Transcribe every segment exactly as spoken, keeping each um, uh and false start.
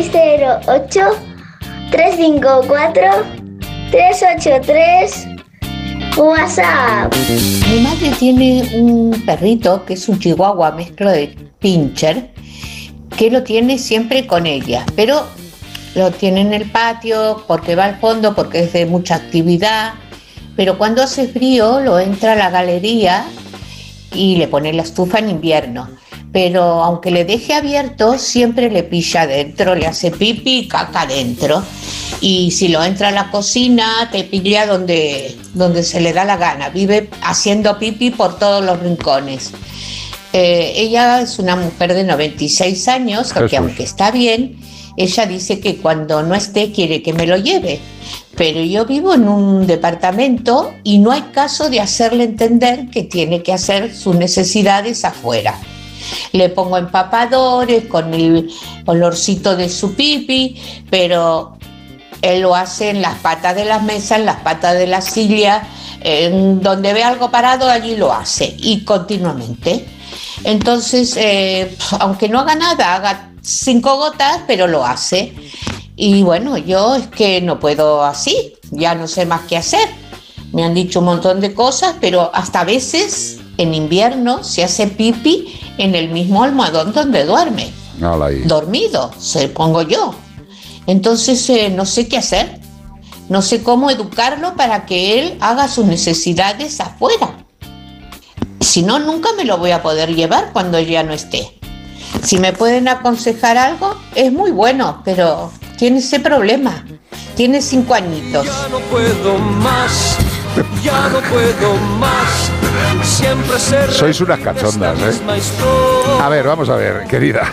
cero ocho, tres cinco cuatro, tres ocho tres. WhatsApp. Mi madre tiene un perrito que es un chihuahua mezcla de pincher, que lo tiene siempre con ella, pero lo tiene en el patio porque va al fondo, porque es de mucha actividad, pero cuando hace frío lo entra a la galería y le pone la estufa en invierno. Pero aunque le deje abierto, siempre le pilla adentro, le hace pipi y caca adentro. Y si lo entra a la cocina, te pilla donde, donde se le da la gana. Vive haciendo pipi por todos los rincones. Eh, ella es una mujer de noventa y seis años, que aunque está bien, ella dice que cuando no esté quiere que me lo lleve. Pero yo vivo en un departamento y no hay caso de hacerle entender que tiene que hacer sus necesidades afuera. Le pongo empapadores con el olorcito de su pipi, pero él lo hace en las patas de las mesas, en las patas de la silla, en donde ve algo parado, allí lo hace, y continuamente. Entonces, eh, aunque no haga nada, haga cinco gotas, pero lo hace. Y bueno, yo es que no puedo así, ya no sé más qué hacer. Me han dicho un montón de cosas, pero hasta a veces en invierno se hace pipi en el mismo almohadón donde duerme. Dormido, se pongo yo. Entonces eh, no sé qué hacer. No sé cómo educarlo para que él haga sus necesidades afuera. Si no, nunca me lo voy a poder llevar cuando ya no esté. Si me pueden aconsejar algo, es muy bueno, pero tiene ese problema. Tiene cinco añitos. Ya no puedo más, ya no puedo más. Siempre se Sois unas cachondas, ¿eh? A ver, vamos a ver, querida.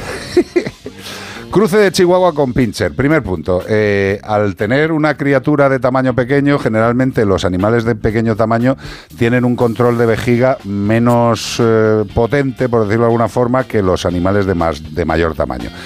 Cruce de Chihuahua con Pinscher. Primer punto. Eh, al tener una criatura de tamaño pequeño, generalmente los animales de pequeño tamaño tienen un control de vejiga menos eh, potente, por decirlo de alguna forma, que los animales de, más, de mayor tamaño.